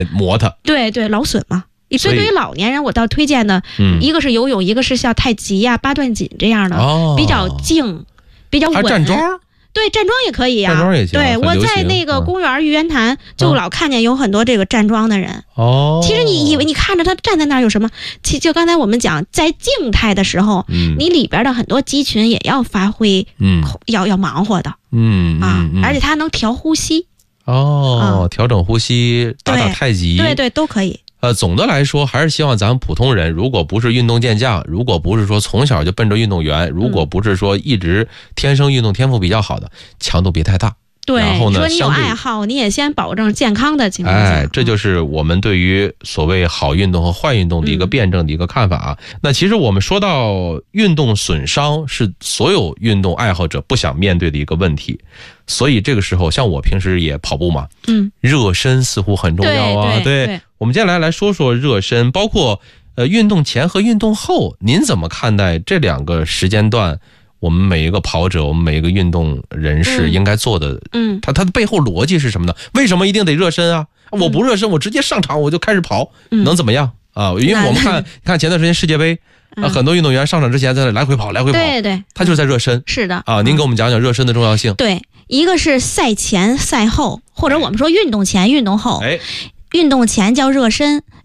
磨它。 对对，劳损嘛。所以对于老年人，我倒推荐的，一个是游泳，一个是像太极呀、八段锦这样的，比较静，比较稳。 还站桩？ 对，站桩也可以呀。 站桩也行。 对，我在那个公园玉渊潭，就老看见有很多这个站桩的人。其实你以为你看着他站在那儿有什么？就刚才我们讲，在静态的时候，你里边的很多肌群也要发挥，要忙活的。而且它能调呼吸。 调整呼吸，打打太极， 对对，都可以。 总的来说，还是希望咱们普通人，如果不是运动健将，如果不是说从小就奔着运动员，如果不是说一直天生运动天赋比较好的，强度别太大。 对， 然后呢， 说你有爱好，你也先保证健康的情况下。 这就是我们对于所谓好运动和坏运动的一个辩证的一个看法啊。那其实我们说到运动损伤是所有运动爱好者不想面对的一个问题，所以这个时候像我平时也跑步嘛，热身似乎很重要啊。对，我们接下来说说热身，包括运动前和运动后，您怎么看待这两个时间段？我们每一个跑者，我们每一个运动人士应该做的，它的背后逻辑是什么呢？为什么一定得热身啊？我不热身，我直接上场我就开始跑，能怎么样啊？因为我们看前段时间世界杯，很多运动员上场之前在那来回跑， 对对， 他就是在热身。 是的啊，您给我们讲讲热身的重要性。 对，一个是赛前、赛后，或者我们说运动前、运动后。运动前叫热身，